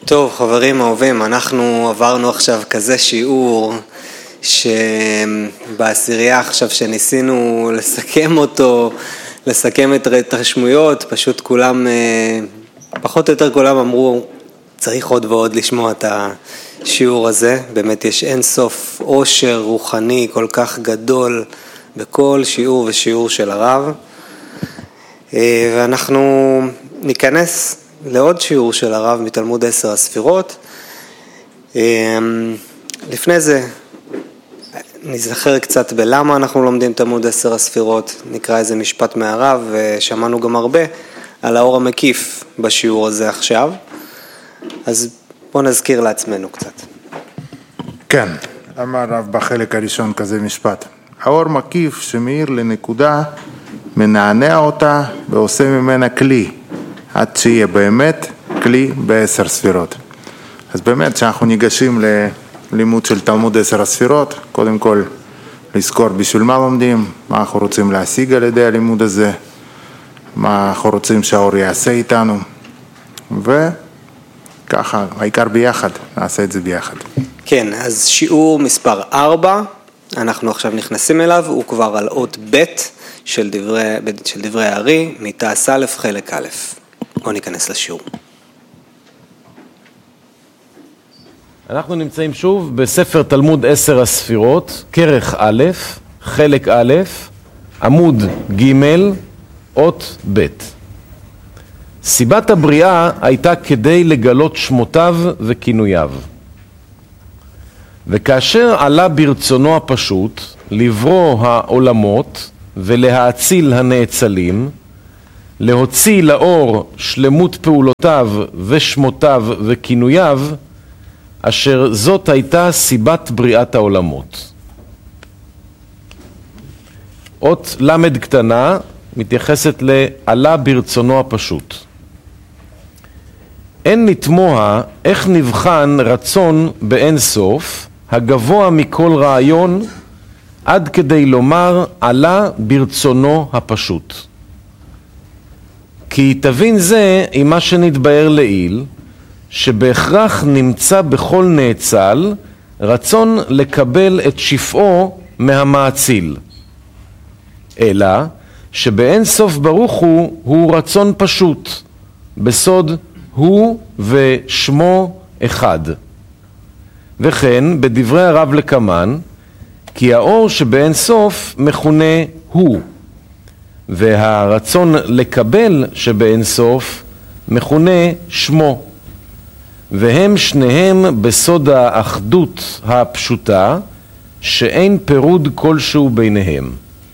טוב, חברים אהובים, אנחנו עברנו עכשיו כזה שיעור שבעשירייה עכשיו שניסינו לסכם אותו, לסכם את ההתרשמויות, פשוט כולם, פחות או יותר כולם אמרו, צריך עוד ועוד לשמוע את השיעור הזה. באמת יש אין סוף עושר רוחני כל כך גדול בכל שיעור ושיעור של הרב. ואנחנו ניכנס לעוד שיעור של הרב מתלמוד 10 הספירות. לפני זה נזכר קצת בלמה אנחנו לומדים תלמוד 10 הספירות, נקרא איזה משפט מהרב, ושמענו גם הרבה על האור המקיף בשיעור הזה עכשיו, אז בואו נזכיר לעצמנו קצת. כן, אמר הרב בחלק הראשון כזה משפט, האור מקיף שמאיר לנקודה, מנענע אותה ועושה ממנה כלי, עד שיהיה באמת כלי ב10 ספירות. אז באמת שאנחנו ניגשים ללימוד של תלמוד 10 הספירות, קודם כל לזכור בשביל מה לומדים, מה אנחנו רוצים להשיג על ידי הלימוד הזה, מה אנחנו רוצים שהאור יעשה איתנו, וככה, העיקר ביחד, נעשה את זה ביחד. כן, אז שיעור מספר 4, אנחנו עכשיו נכנסים אליו, הוא כבר על אות ב' של דברי הארי, מתעש א' חלק א'. בואו ניכנס לשיעור. אנחנו נמצאים שוב בספר תלמוד 10 הספירות, כרך א', חלק א', עמוד ג', אות ב'. סיבת הבריאה הייתה כדי לגלות שמותיו וכינוייו. וכאשר עלה ברצונו הפשוט לברוא העולמות ולהאציל הנאצלים, להוציא לאור שלמות פעולותיו ושמותיו וכינוייו, אשר זאת הייתה סיבת בריאת העולמות. אות למד קטנה מתייחסת לעלה ברצונו הפשוט. אין נתמוה איך נבחן רצון באין סוף, הגבוה מכל רעיון, עד כדי לומר עלה ברצונו הפשוט. כי תבין זה עם מה שנתבאר לעיל, שבהכרח נמצא בכל נאצל רצון לקבל את שפעו מהמאציל. אלא שבאין סוף ברוך הוא רצון פשוט, בסוד הוא ושמו אחד. וכן בדברי הרב לקמן, כי האור שבאין סוף מכונה הוא, והרצון לקבל שבאין סוף מכונה שמו, והם שניהם בסוד האחדות הפשוטה, שאין פירוד כלשהו ביניהם.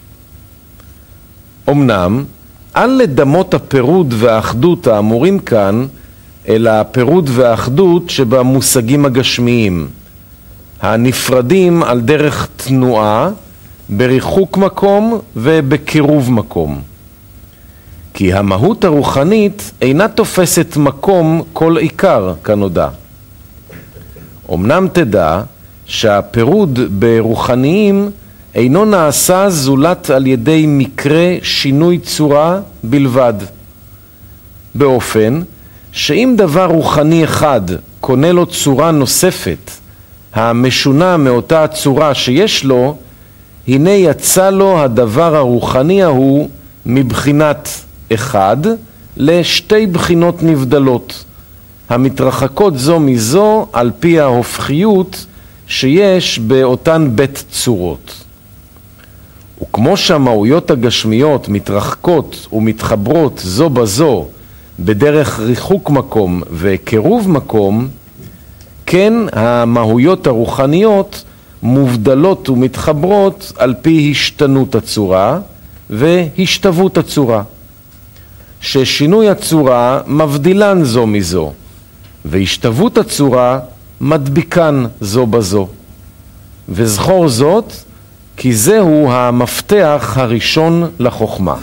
אמנם, אל לדמות הפירוד והאחדות האמורים כאן, אלא הפירוד והאחדות שבמושגים הגשמיים, הנפרדים על דרך תנועה, בריחוק מקום ובקירוב מקום. כי המהות הרוחנית אינה תופסת מקום כל עיקר כנודע. אמנם תדע שהפירוד ברוחניים אינו נעשה זולת על ידי מקרה שינוי צורה בלבד. באופן שאם דבר רוחני אחד קונה לו צורה נוספת, המשונה מאותה הצורה שיש לו, הנה יצא לו הדבר הרוחני ההוא מבחינת אחד לשתי בחינות נבדלות, המתרחקות זו מזו על פי ההופכיות שיש באותן בית צורות. וכמו שהמהויות הגשמיות מתרחקות ומתחברות זו בזו בדרך ריחוק מקום וקירוב מקום, כן המהויות הרוחניות מובדלות ומתחברות על פי השתנות הצורה והשתוות הצורה, ששינוי הצורה מבדילן זו מזו, והשתוות הצורה מדביקן זו בזו. וזכור זאת, כי זהו המפתח הראשון לחוכמה.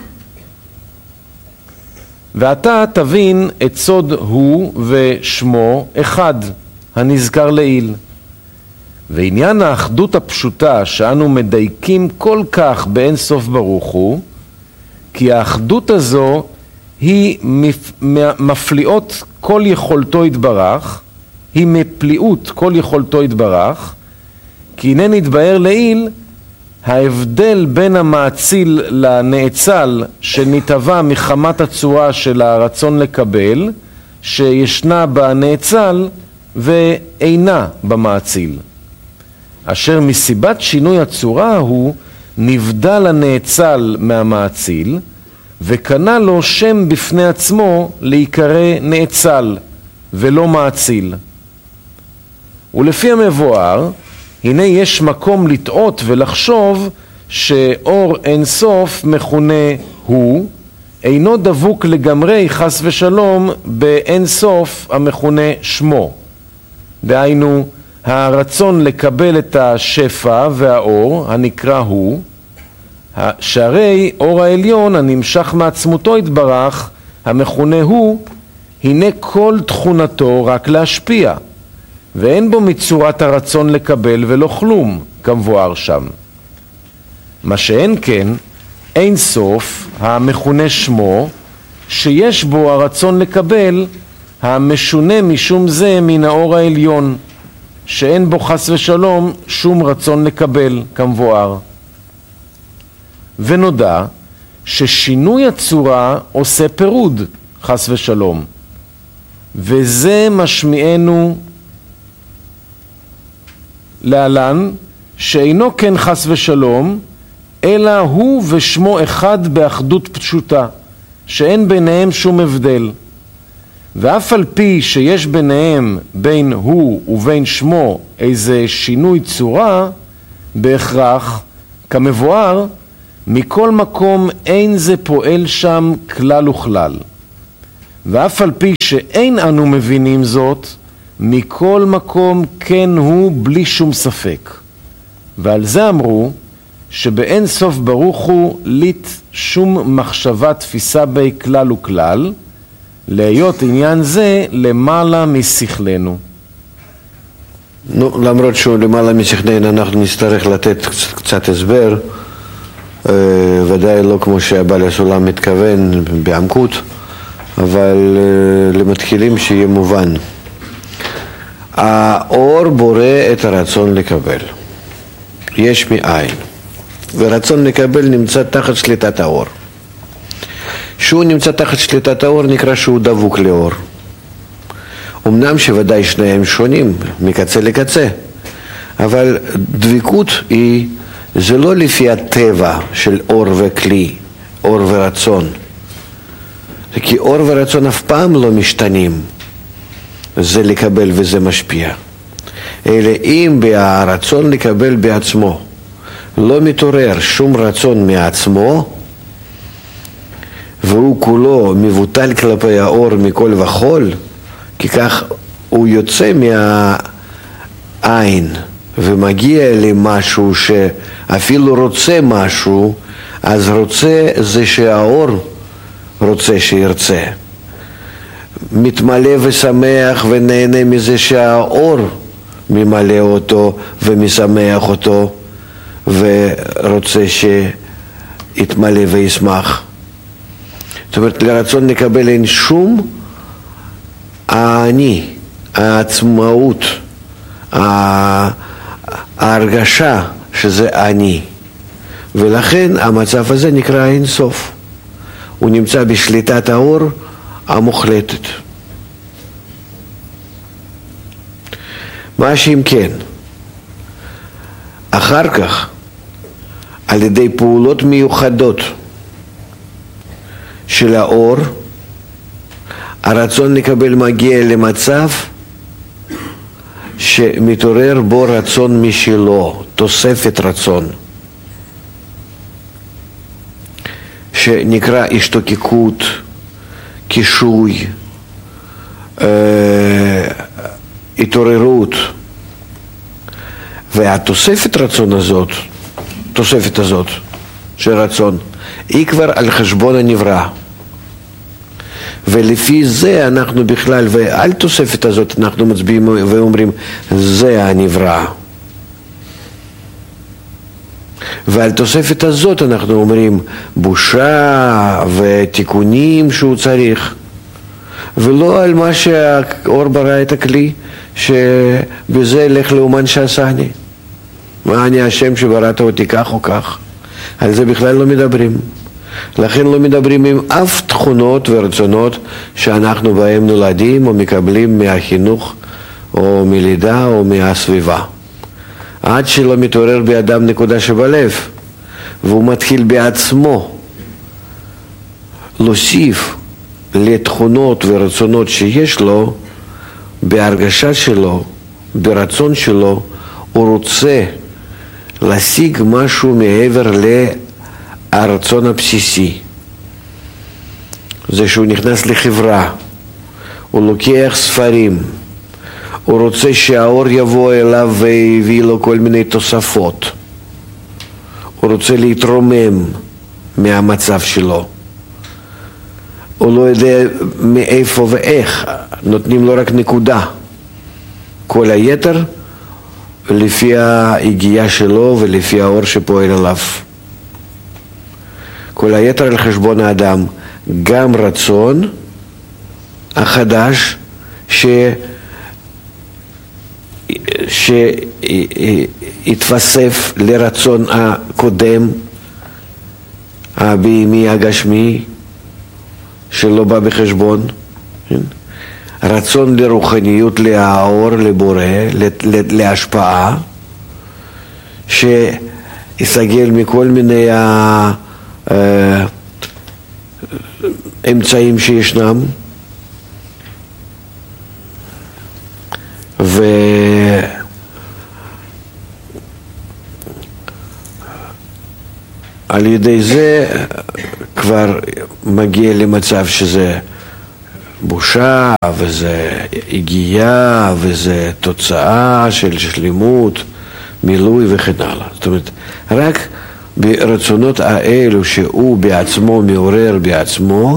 ואתה תבין את סוד הוא ושמו אחד, הנזכר לעיל. ועניין האחדות הפשוטה שאנו מדייקים כל כך באין סוף ברוך הוא, כי האחדות הזו היא מפליאות כל יכולתו יתברך, היא מפליאות כל יכולתו יתברך, כי הנה נתבהר לעיל ההבדל בין המאציל לנאצל שנתהווה מחמת הצורה של הרצון לקבל, שישנה בנאצל ואינה במאציל. אשר מסיבת שינוי הצורה הוא נבדל הנאצל מהמאציל, וקנה לו שם בפני עצמו להיקרא נאצל ולא מאציל. ולפי המבואר, הנה יש מקום לטעות ולחשוב שאור אין סוף מכונה הוא, אינו דבוק לגמרי חס ושלום באין סוף המכונה שמו. דהיינו, הרצון לקבל את השפע והאור הנקרא הוא, שהרי אור העליון הנמשך מעצמותו יתברך, המכונה הוא, הנה כל תכונתו רק להשפיע, ואין בו מצורת הרצון לקבל ולא כלום, כמבואר שם. מה שאין כן, אין סוף, המכונה שמו, שיש בו הרצון לקבל, המשונה משום זה מן האור העליון, שאין בו חס ושלום שום רצון לקבל, כמבואר. ונודע ששינוי הצורה עושה פירוד, חס ושלום, וזה משמיענו להלן, שאינו כן חס ושלום, אלא הוא ושמו אחד באחדות פשוטה, שאין ביניהם שום הבדל. ואף על פי שיש ביניהם בין הוא ובין שמו איזה שינוי צורה, בהכרח, כמבואר, מכל מקום אין זה פועל שם כלל וכלל. ואף על פי שאין אנו מבינים זאת, מכל מקום כן הוא בלי שום ספק. ועל זה אמרו שבאין סוף ברוך הוא לית שום מחשבה תפיסה בי כלל וכלל, להיות עניין זה למעלה משכלנו. למרות שהוא למעלה משכלנו, אנחנו נצטרך לתת קצת הסבר, ודאי לא כמו שהבעל הסולם מתכוון בעמקות, אבל למתחילים שיהיה מובן. האור בורא את הרצון לקבל, יש מאין, ורצון לקבל נמצא תחת שליטת האור. שהוא נמצא תחת שליטת האור נקרא שהוא דבוק לאור. אמנם שוודאי שניהם שונים מקצה לקצה, אבל דביקות היא, זה לא לפי הטבע של אור וכלי, אור ורצון. כי אור ורצון אף פעם לא משתנים, זה לקבל וזה משפיע. אלא אם ברצון לקבל בעצמו לא מתעורר שום רצון מעצמו, והוא כולו מבוטל כלפי האור מכל וכל, כי כך הוא יוצא מהעין ומגיע למשהו שאפילו רוצה משהו, אז רוצה זה שהאור רוצה שירצה. מתמלא ושמח ונהנה מזה שהאור ממלא אותו ומשמח אותו ורוצה שיתמלא וישמח. זאת אומרת, לרצון לקבל אין שום אני, העצמאות, ההרגשה שזה אני. ולכן המצב הזה נקרא אין סוף. הוא נמצא בשליטת האור המוחלטת. מה שאם כן, אחר כך, על ידי פעולות מיוחדות של האור, הרצון לקבל מגיע למצב שמתעורר בו רצון משלו, תוספת רצון, שנקרא השתוקקות, קישוי, התעוררות. והתוספת רצון הזאת, תוספת הזאת של רצון, היא כבר על חשבון הנברא. ולפי זה אנחנו בכלל, ועל תוספת הזאת אנחנו מצביעים ואומרים, זה הנברא. ועל תוספת הזאת אנחנו אומרים בושה ותיקונים שהוא צריך, ולא על מה שהאור ברא את הכלי, שבזה לך לאומן שעשני. מה אני השם שבראת אותי כך או כך? על זה בכלל לא מדברים. לכן לא מדברים עם אף תכונות ורצונות שאנחנו בהם נולדים או מקבלים מהחינוך או מלידה או מהסביבה. עד שלא מתעורר באדם נקודה שבלב, והוא מתחיל בעצמו להוסיף לתכונות ורצונות שיש לו, בהרגשה שלו, ברצון שלו, הוא רוצה להשיג משהו מעבר לרצון הבסיסי. זה שהוא נכנס לחברה, הוא לוקח ספרים, הוא רוצה שהאור יבוא אליו ויביא לו כל מיני תוספות. הוא רוצה להתרומם מהמצב שלו. הוא לא יודע מאיפה ואיך, נותנים לו רק נקודה. כל היתר לפי ההגיעה שלו ולפי האור שפועל עליו. כל היתר על חשבון האדם, גם רצון החדש שהתווסף לרצון הקודם, הבהמי הגשמי, שלא בא בחשבון. רצון לרוחניות, לאור, לבורא, להשפעה, שיסגל מכל מיני אמצעים שישנם, על ידי זה כבר מגיע למצב שזה בושה, וזה הגיעה, וזה תוצאה של שלמות, מילוי וכן הלאה. זאת אומרת, רק ברצונות האלו שהוא בעצמו מעורר בעצמו,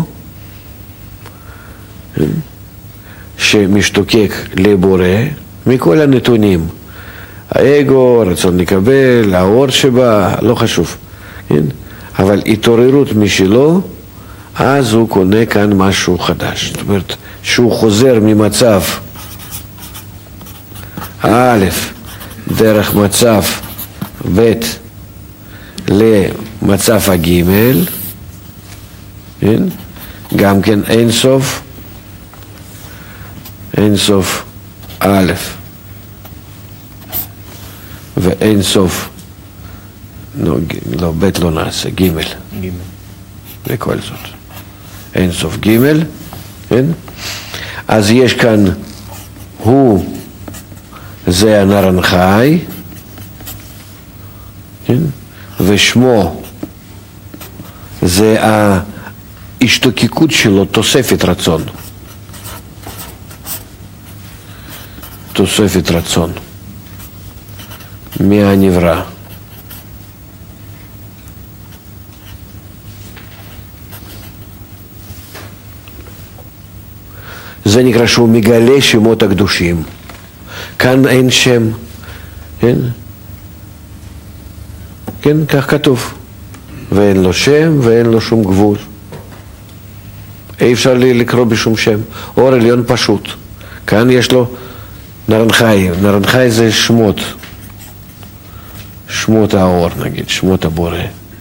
שמשתוקק לבורא, מכל הנתונים, האגו, רצון לקבל, האור שבא, לא חשוב, כן? אבל התעוררות משלו, אז הוא קונה כאן משהו חדש. זאת אומרת, שהוא חוזר ממצב א' דרך מצב ב' למצב הג', כן? גם כן אין סוף, אין סוף א' ואין סוף, לא, ב' לא נעשה, ג' וכל זאת. אין סוף ג', כן? אז יש כאן, הוא זה הנרן חי, כן? ושמו זה ההשתוקקות שלו, תוספת רצון. תוספת רצון מהנברא. זה נקרא שהוא מגלה שמות הקדושים. כאן אין שם, כן? כן, כך כתוב. ואין לו שם ואין לו שום גבול. אי אפשר לקרוא בשום שם. אור עליון פשוט. כאן יש לו נרן חי. נרן חי זה שמות. שמות האור נגיד, שמות הבורא.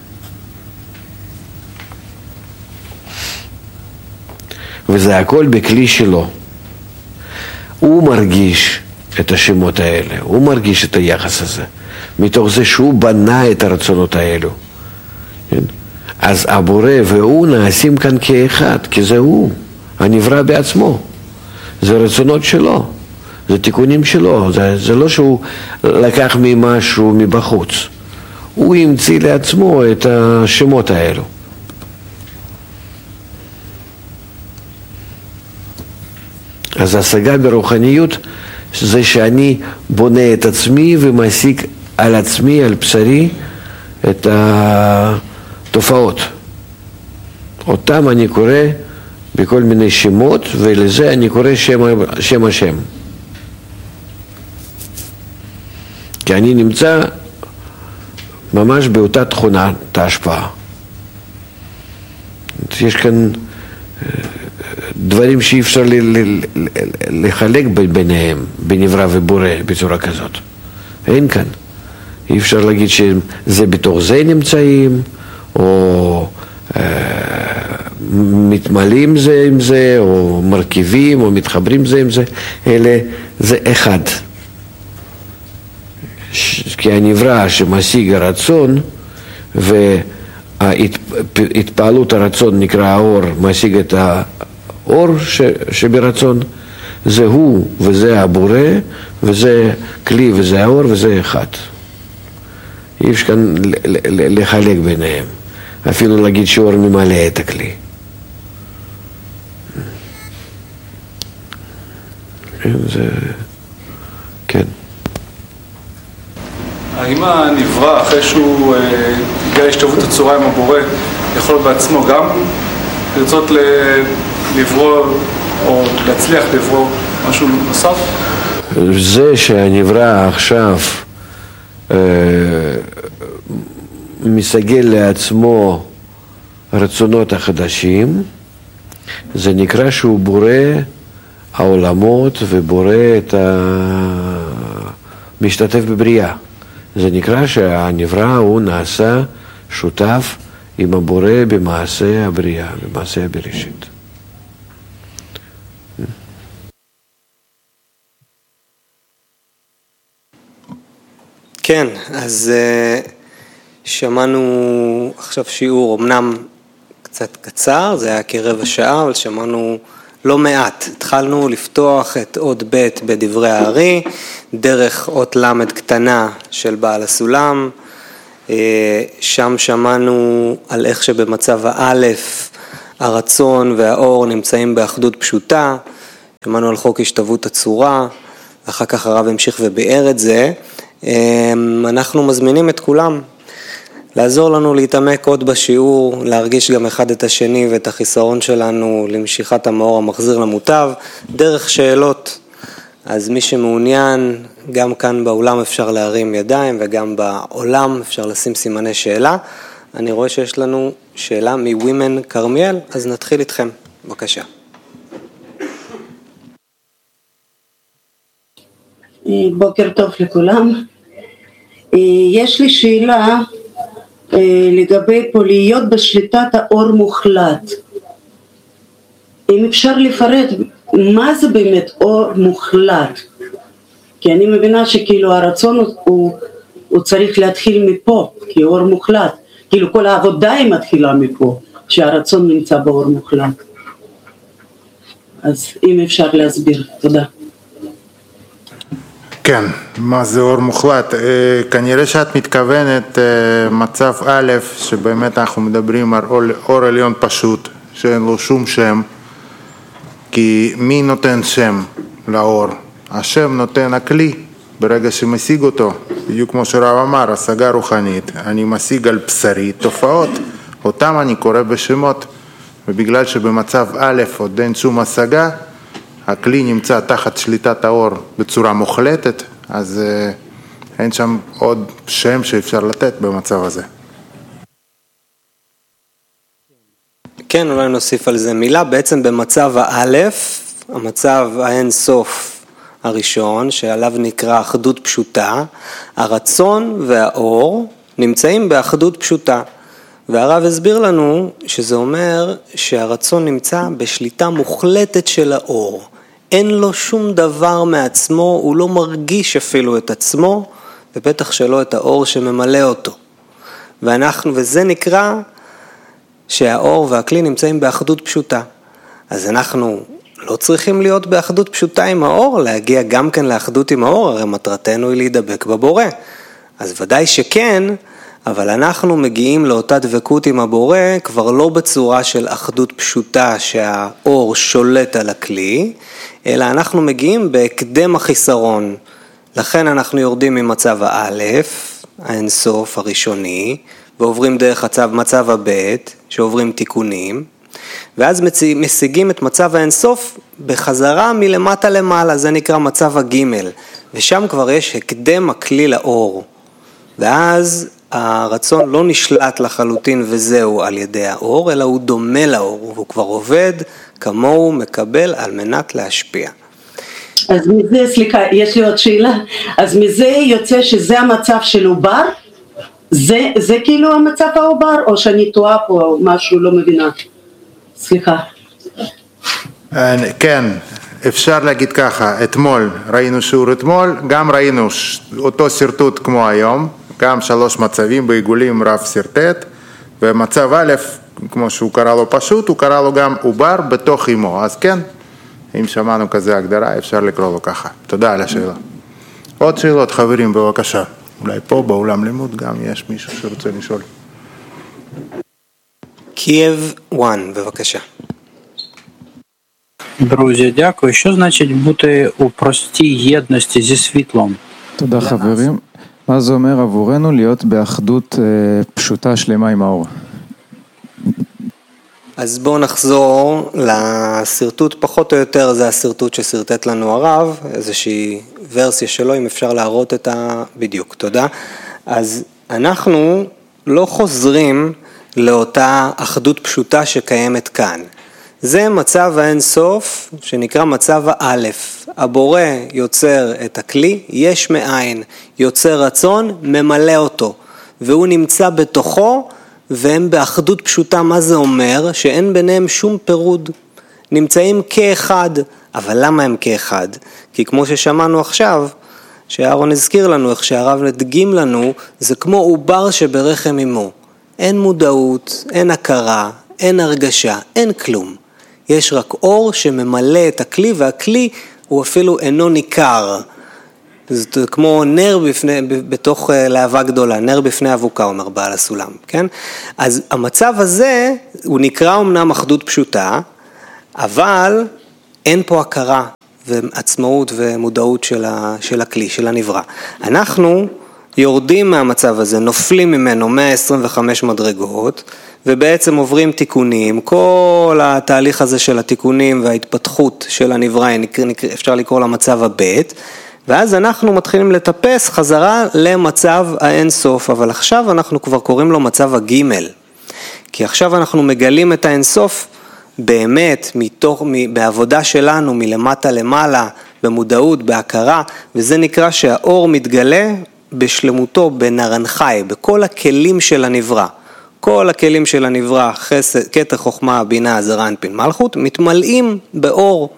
וזה הכל בכלי שלו. הוא מרגיש את השמות האלה, הוא מרגיש את היחס הזה, מתוך זה שהוא בנה את הרצונות האלו. כן? אז הבורא והוא נעשים כאן כאחד, כי זה הוא, הנברא בעצמו. זה רצונות שלו, זה תיקונים שלו, זה לא שהוא לקח ממשהו מבחוץ. הוא המציא לעצמו את השמות האלו. אז ההשגה ברוחניות זה שאני בונה את עצמי ומעסיק על עצמי, על בשרי, את התופעות. אותם אני קורא בכל מיני שמות, ולזה אני קורא שם השם. כי אני נמצא ממש באותה תכונת ההשפעה. יש כאן דברים שאי אפשר לחלק ביניהם, בנברא ובורא, בצורה כזאת. אין כאן. אי אפשר להגיד שזה בתוך זה נמצאים, או מתמלאים זה עם זה, או מרכיבים, או מתחברים זה עם זה, אלה זה אחד. כי הנברא שמשיג הרצון, והתפעלות הרצון נקרא האור, משיג את האור שברצון, זה הוא וזה הבורא, וזה כלי וזה האור וזה אחד. אי אפשר כאן לחלק ביניהם, אפילו להגיד שאור ממלא את הכלי. זה... כן. האם הנברא, אחרי שהוא הגיע להשתוות הצורה עם הבורא, יכול בעצמו גם לרצות לברוא או להצליח לברוא משהו נוסף? זה שהנברא עכשיו מסגל לעצמו רצונות החדשים, זה נקרא שהוא בורא העולמות ובורא את משתתף בבריאה. זה נקרא שהנברא הוא נעשה שותף עם הבורא במעשה הבריאה, במעשה הבראשית. כן, אז שמענו עכשיו שיעור אמנם קצת קצר, זה היה כרבע שעה, אבל שמענו לא מעט. התחלנו לפתוח את אות ב' בדברי הארי, דרך אות למד קטנה של בעל הסולם, שם שמענו על איך שבמצב האלף הרצון והאור נמצאים באחדות פשוטה, שמענו על חוק השתוות הצורה, אחר כך הרב המשיך וביאר את זה. אנחנו מזמינים את כולם לעזור לנו להתעמק עוד בשיעור, להרגיש גם אחד את השני ואת החיסרון שלנו למשיכת המאור המחזיר למוטב, דרך שאלות. אז מי שמעוניין, גם כאן באולם אפשר להרים ידיים וגם בעולם אפשר לשים סימני שאלה. אני רואה שיש לנו שאלה מווימן קרמיאל, אז נתחיל איתכם. בבקשה. בוקר טוב לכולם. יש לי שאלה לגבי פה להיות בשליטת האור מוחלט. אם אפשר לפרט מה זה באמת אור מוחלט? כי אני מבינה שכאילו הרצון הוא צריך להתחיל מפה, כי אור מוחלט. כאילו כל העבודה היא מתחילה מפה, שהרצון נמצא באור מוחלט. אז אם אפשר להסביר, תודה. כן, מה זה אור מוחלט? כנראה שאת מתכוונת מצב א', שבאמת אנחנו מדברים על אור עליון פשוט, שאין לו שום שם, כי מי נותן שם לאור? השם נותן הכלי, ברגע שמשיג אותו, בדיוק כמו שרב אמר, השגה רוחנית, אני משיג על בשרי תופעות, אותם אני קורא בשמות, ובגלל שבמצב א' עוד אין שום השגה, הכלי נמצא תחת שליטת האור בצורה מוחלטת, אז אין שם עוד שם שאפשר לתת במצב הזה. כן, אולי נוסיף על זה מילה. בעצם במצב האלף, המצב האין סוף הראשון, שעליו נקרא אחדות פשוטה, הרצון והאור נמצאים באחדות פשוטה. והרב הסביר לנו שזה אומר שהרצון נמצא בשליטה מוחלטת של האור. אין לו שום דבר מעצמו, הוא לא מרגיש אפילו את עצמו, ובטח שלא את האור שממלא אותו. וזה נקרא שהאור והכלי נמצאים באחדות פשוטה. אז אנחנו לא צריכים להיות באחדות פשוטה עם האור, להגיע גם כן לאחדות עם האור, הרי מטרתנו היא להידבק בבורא. אז ודאי שכן, אבל אנחנו מגיעים לאותה דבקות עם הבורא, כבר לא בצורה של אחדות פשוטה שהאור שולט על הכלי, אלא אנחנו מגיעים בהקדם החיסרון. לכן אנחנו יורדים ממצב האלף, האינסוף הראשוני, ועוברים דרך מצב הבית, שעוברים תיקונים, ואז משיגים את מצב האינסוף בחזרה מלמטה למעלה, זה נקרא מצב הגימל, ושם כבר יש הקדם הכלי לאור. ואז הרצון לא נשלט לחלוטין וזהו על ידי האור, אלא הוא דומה לאור, והוא כבר עובד כמוהו מקבל על מנת להשפיע. אז מזה, סליחה, יש לי עוד שאלה, אז מזה יוצא שזה המצב של עובר? זה כאילו המצב העובר, או שאני טועה פה או משהו, לא מבינה? סליחה. כן, אפשר להגיד ככה, אתמול, ראינו שיעור אתמול, גם ראינו אותו סרטוט כמו היום, גם 3 מצבים בעיגולים רב סרטט, ומצב א', כמו שהוא קרא לו פשוט, הוא קרא לו גם עובר בתוך אמו, אז כן, אם שמענו כזה הגדרה, אפשר לקרוא לו ככה. תודה על השאלה. עוד שאלות, חברים, בבקשה. אולי פה באולם לימוד גם יש מישהו שרוצה לשאול. קייב 1, בבקשה. Друзі, дякую. Що значить бути у простій єдності зі світлом? תודה חברים. מה זה אומר עבורנו להיות באחדות פשוטה שלמה עם האור? אז בואו נחזור לסרטוט, פחות או יותר זה הסרטוט שסרטט לנו הרב, איזושהי ורסיה שלו, אם אפשר להראות את בדיוק, תודה. אז אנחנו לא חוזרים לאותה אחדות פשוטה שקיימת כאן. זה מצב האינסוף שנקרא מצב האלף. הבורא יוצר את הכלי, יש מאין, יוצר רצון, ממלא אותו, והוא נמצא בתוכו, והם באחדות פשוטה. מה זה אומר? שאין ביניהם שום פירוד. נמצאים כאחד. אבל למה הם כאחד? כי כמו ששמענו עכשיו, שאהרון הזכיר לנו, איך שהרב נדגים לנו, זה כמו עובר שברחם אמו. אין מודעות, אין הכרה, אין הרגשה, אין כלום. יש רק אור שממלא את הכלי, והכלי הוא אפילו אינו ניכר. זה כמו נר בתוך להבה גדולה, נר בפני אבוקה, אומר בעל הסולם, כן? אז המצב הזה, הוא נקרא אמנם אחדות פשוטה, אבל אין פה הכרה ועצמאות ומודעות של הכלי, של הנברא. אנחנו יורדים מהמצב הזה, נופלים ממנו 125 מדרגות, ובעצם עוברים תיקונים, כל התהליך הזה של התיקונים וההתפתחות של הנברא, אפשר לקרוא למצב הבית, ואז אנחנו מתחילים לטפס חזרה למצב האינסוף, אבל עכשיו אנחנו כבר קוראים לו מצב הגימל, כי עכשיו אנחנו מגלים את האינסוף באמת בעבודה שלנו מלמטה למעלה, במודעות, בהכרה, וזה נקרא שהאור מתגלה בשלמותו בנרנחי, בכל הכלים של הנברא. כל הכלים של הנברא, כתר חוכמה, בינה, זרע, אנפין, מלכות, מתמלאים באור,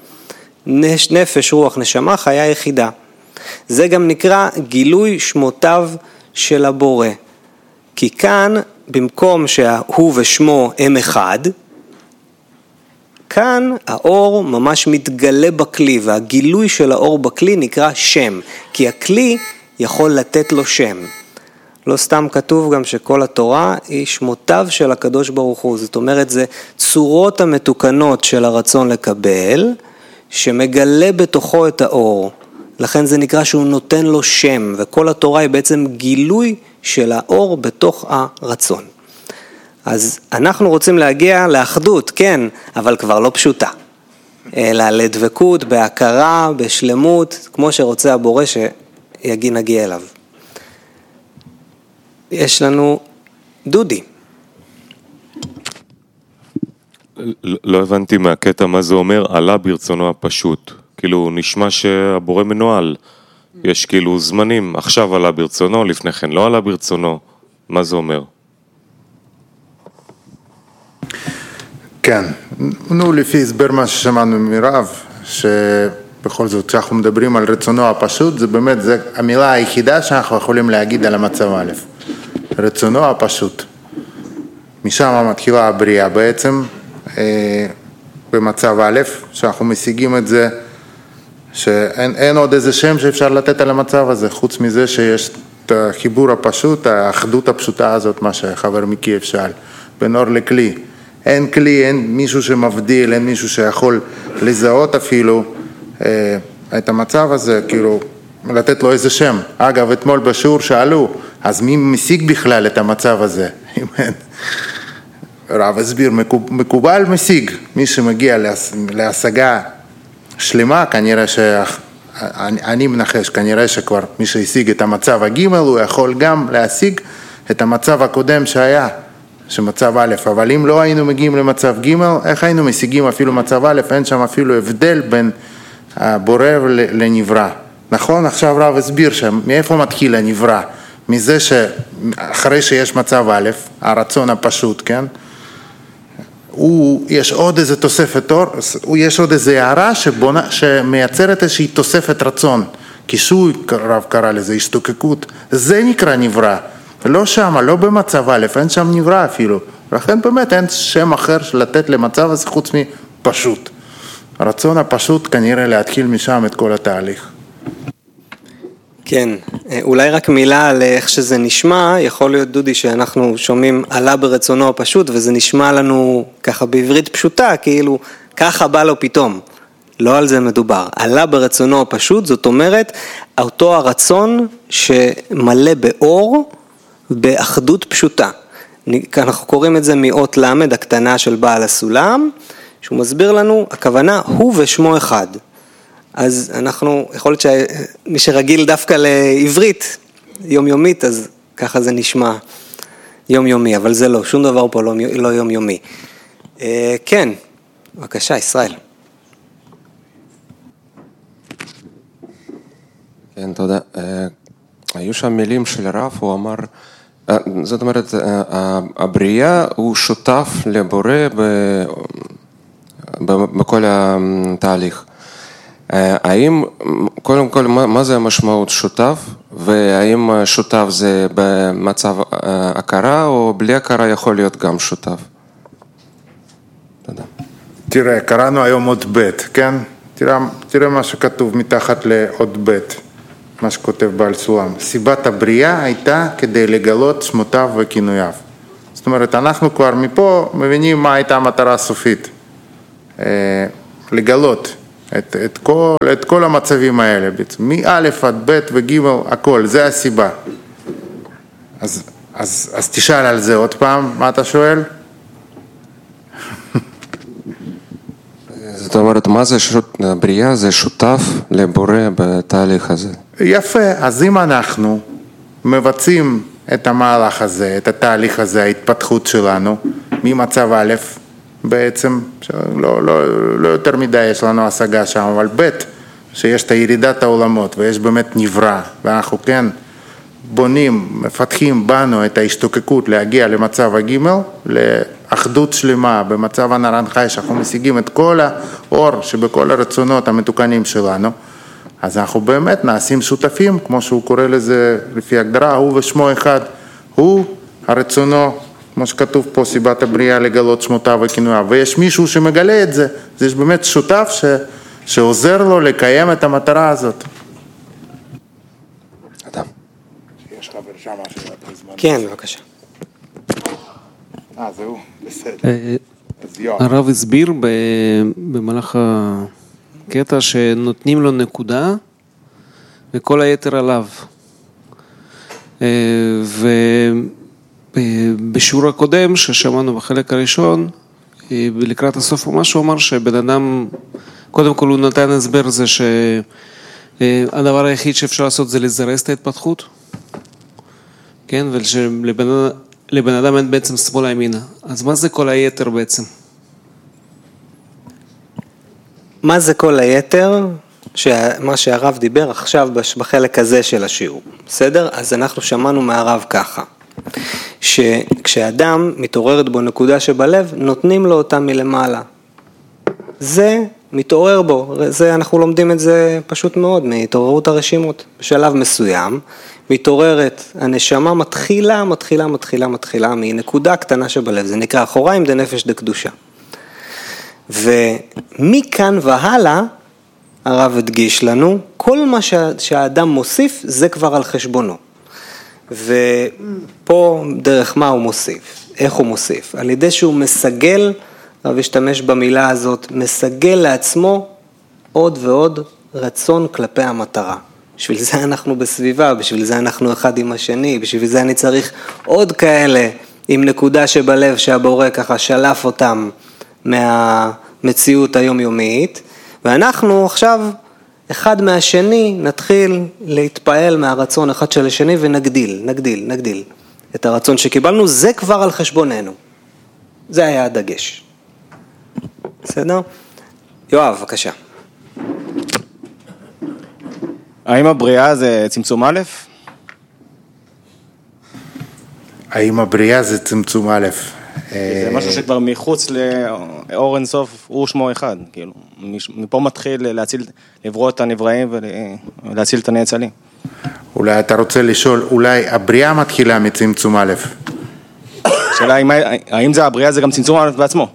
נפש, רוח, נשמה, חיה יחידה. זה גם נקרא גילוי שמותיו של הבורא. כי כאן, במקום שהוא ושמו הם אחד, כאן האור ממש מתגלה בכלי, והגילוי של האור בכלי נקרא שם, כי הכלי יכול לתת לו שם. לא סתם כתוב גם שכל התורה היא שמותיו של הקדוש ברוך הוא, זאת אומרת זה צורות המתוקנות של הרצון לקבל, שמגלה בתוכו את האור, לכן זה נקרא שהוא נותן לו שם, וכל התורה היא בעצם גילוי של האור בתוך הרצון. אז אנחנו רוצים להגיע לאחדות, כן, אבל כבר לא פשוטה, אלא לדבקות, בהכרה, בשלמות, כמו שרוצה הבורא שנגיע אליו. יש לנו דודי. לא הבנתי מהקטע מה זה אומר, עלה ברצונו הפשוט. כאילו נשמע שהבורא מנועל. יש כאילו זמנים, עכשיו עלה ברצונו, לפני כן לא עלה ברצונו. מה זה אומר? כן, לפי הסבר מה ששמענו מרב, שבכל זאת שאנחנו מדברים על רצונו הפשוט, זה באמת זה המילה היחידה שאנחנו יכולים להגיד על המצב א', רצונו הפשוט. משם מתחילה הבריאה בעצם, במצב א', שאנחנו משיגים את זה, שאין עוד איזה שם שאפשר לתת על המצב הזה, חוץ מזה שיש את החיבור הפשוט, האחדות הפשוטה הזאת, מה שחבר מקייב שאל, בין אור לכלי. אין כלי, אין מישהו שמבדיל, אין מישהו שיכול לזהות אפילו את המצב הזה, כאילו לתת לו איזה שם. אגב, אתמול בשיעור שאלו, אז מי משיג בכלל את המצב הזה? רב הסביר, מקובל משיג, מי שמגיע להשגה שלמה, כנראה אני מנחש, כנראה שכבר מי שהשיג את המצב הגימל, הוא יכול גם להשיג את המצב הקודם שהיה, שמצב א', אבל אם לא היינו מגיעים למצב ג', איך היינו משיגים אפילו מצב א', אין שם אפילו הבדל בין הבורא לנברא. נכון? עכשיו רב הסביר שם, מאיפה מתחיל הנברא? מזה שאחרי שיש מצב א', הרצון הפשוט, כן? יש עוד איזה תוספת אור, יש עוד איזה הערה שמייצרת איזושהי תוספת רצון, כיסוי רב קרא לזה, השתוקקות, זה נקרא נברא, לא שם, לא במצב א', אין שם נברא אפילו, לכן באמת אין שם אחר לתת למצב הזה חוץ מפשוט. הרצון הפשוט כנראה להתחיל משם את כל התהליך. כן, אולי רק מילה על איך שזה נשמע, יכול להיות דודי שאנחנו שומעים עלה ברצונו הפשוט, וזה נשמע לנו ככה בעברית פשוטה, כאילו ככה בא לו פתאום. לא על זה מדובר. עלה ברצונו הפשוט, זאת אומרת, אותו הרצון שמלא באור, באחדות פשוטה. אנחנו קוראים את זה מאות למד הקטנה של בעל הסולם, שהוא מסביר לנו, הכוונה הוא ושמו אחד. אז אנחנו, יכול להיות שמי שרגיל דווקא לעברית יומיומית, אז ככה זה נשמע יומיומי, אבל זה לא, שום דבר פה לא יומיומי. כן, בבקשה, ישראל. כן, תודה. היו שם מילים של הרב, הוא אמר, זאת אומרת, הבריאה הוא שותף לבורא בכל התהליך. האם, קודם כל, מה זה המשמעות שותף, והאם שותף זה במצב הכרה, או בלי הכרה יכול להיות גם שותף? תודה. תראה, קראנו היום עוד ב', כן? תראה מה שכתוב מתחת לעוד ב', מה שכותב בעל סולם. סיבת הבריאה הייתה כדי לגלות שמותיו וכינוייו. זאת אומרת, אנחנו כבר מפה מבינים מה הייתה המטרה הסופית. לגלות את כל המצבים האלה, בעצם, מא' עד ב' וג' הכל, זה הסיבה. אז תשאל על זה עוד פעם, מה אתה שואל? זאת אומרת, מה זה בריאה? זה שותף לבורא בתהליך הזה. יפה, אז אם אנחנו מבצעים את המהלך הזה, את התהליך הזה, ההתפתחות שלנו, ממצב א', בעצם, לא יותר מדי יש לנו השגה שם, אבל ב' שיש את הירידת העולמות ויש באמת נברא, ואנחנו כן בונים, מפתחים בנו את ההשתוקקות להגיע למצב הגימל, לאחדות שלמה במצב הנרן חי, שאנחנו משיגים את כל האור שבכל הרצונות המתוקנים שלנו, אז אנחנו באמת נעשים שותפים, כמו שהוא קורא לזה לפי הגדרה, הוא ושמו אחד, הוא הרצונו, כמו שכתוב פה, סיבת הבריאה לגלות שמותיו וכינוייו, ויש מישהו שמגלה את זה, זה יש באמת שותף שעוזר לו לקיים את המטרה הזאת. אדם. יש לך ברשמה של הזמן. כן, בבקשה. זהו, בסדר. הרב הסביר במהלך הקטע שנותנים לו נקודה וכל היתר עליו. ובשיעור הקודם ששמענו בחלק הראשון, לקראת הסוף או משהו, אמר שבן אדם, קודם כל הוא נתן הסבר זה שהדבר היחיד שאפשר לעשות זה לזרז את ההתפתחות, כן, ולבן אדם אין בעצם שמאלה ימינה. אז מה זה כל היתר בעצם? מה זה כל היתר? מה שהרב דיבר עכשיו בחלק הזה של השיעור, בסדר? אז אנחנו שמענו מהרב ככה, שכשאדם מתעוררת בו נקודה שבלב, נותנים לו אותה מלמעלה. זה מתעורר בו, זה אנחנו לומדים את זה פשוט מאוד, מהתעוררות הרשימות. בשלב מסוים, מתעוררת, הנשמה מתחילה מנקודה קטנה שבלב, זה נקרא אחוריים דנפש דקדושה. ומכאן והלאה, הרב הדגיש לנו, כל מה שהאדם מוסיף, זה כבר על חשבונו. ופה דרך מה הוא מוסיף, איך הוא מוסיף, על ידי שהוא מסגל, הרב השתמש במילה הזאת, מסגל לעצמו עוד ועוד רצון כלפי המטרה. בשביל זה אנחנו בסביבה, בשביל זה אנחנו אחד עם השני, בשביל זה אני צריך עוד כאלה עם נקודה שבלב שהבורא ככה שלף אותם מהמציאות היומיומית, ואנחנו עכשיו אחד מהשני נתחיל להתפעל מהרצון אחד של השני ונגדיל. את הרצון שקיבלנו, זה כבר על חשבוננו. זה היה הדגש. בסדר? יואב, בבקשה. האם הבריאה זה צמצום א'? האם הבריאה זה צמצום א'? זה משהו שכבר מחוץ לאור אינסוף הוא שמו אחד, כאילו, מפה מתחיל לברוא את הנבראים ולהציל את הנאצלים. אולי אתה רוצה לשאול, אולי הבריאה מתחילה מצמצום א'? השאלה האם זה הבריאה זה גם צמצום א' בעצמו?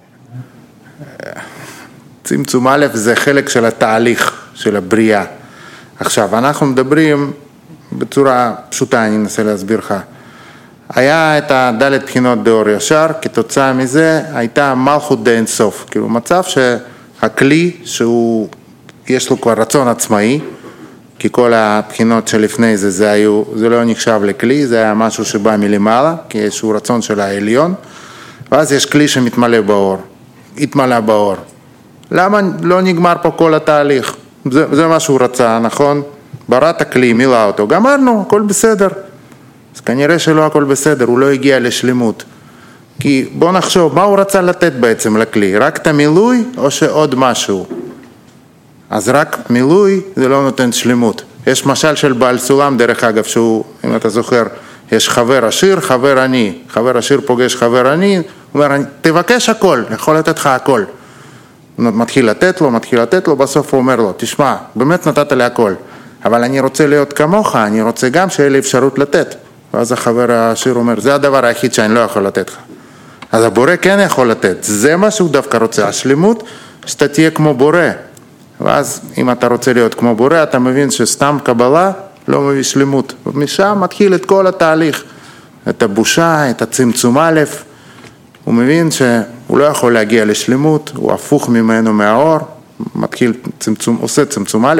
צמצום א' זה חלק של התהליך של הבריאה. עכשיו, אנחנו מדברים בצורה פשוטה, אני אנסה להסביר לך. היה את הדלת בחינות באור ישר, כתוצאה מזה הייתה מלכות די אינסוף, כאילו מצב שהכלי שהוא, יש לו כבר רצון עצמאי, כי כל הבחינות שלפני זה, זה לא נחשב לכלי, זה היה משהו שבא מלמעלה, כי יש הוא רצון של העליון, ואז יש כלי שמתמלא באור, התמלא באור. למה לא נגמר פה כל התהליך? זה מה שהוא רצה, נכון? בראת הכלי, מילא אותו, גמרנו, הכל בסדר. אז כנראה שלא הכל בסדר, הוא לא הגיע לשלמות. כי בוא נחשוב, מה הוא רצה לתת בעצם לכלי? רק את המילוי או שעוד משהו? אז רק מילוי זה לא נותן שלמות. יש משל של בעל סולם, דרך אגב, שהוא, אם אתה זוכר, יש חבר עשיר, חבר עני. חבר עשיר פוגש חבר עני, הוא אומר, תבקש הכל, יכול לתת לך הכל. הוא מתחיל לתת לו, בסוף הוא אומר לו, תשמע, באמת נתת לי הכל, אבל אני רוצה להיות כמוך, אני רוצה גם שיהיה לי אפשרות לתת. ואז החבר העשיר אומר, זה הדבר היחיד שאני לא יכול לתת לך. אז הבורא כן יכול לתת, זה מה שהוא דווקא רוצה, השלמות, שאתה תהיה כמו בורא. ואז אם אתה רוצה להיות כמו בורא, אתה מבין שסתם קבלה לא מביא שלמות. ומשם מתחיל את כל התהליך, את הבושה, את הצמצום א', הוא מבין שהוא לא יכול להגיע לשלמות, הוא הפוך ממנו מהאור, מתחיל צמצום, עושה צמצום א',